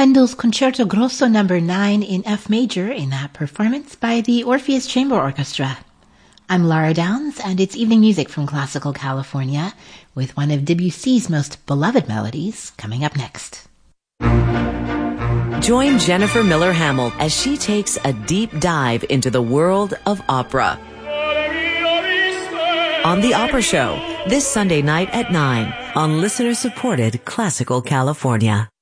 Handel's Concerto Grosso No. 9 in F major in a performance by the Orpheus Chamber Orchestra. I'm Laura Downs, and it's evening music from Classical California with one of Debussy's most beloved melodies coming up next. Join Jennifer Miller Hamill as she takes a deep dive into the world of opera on The Opera Show this Sunday night at 9 on listener-supported Classical California.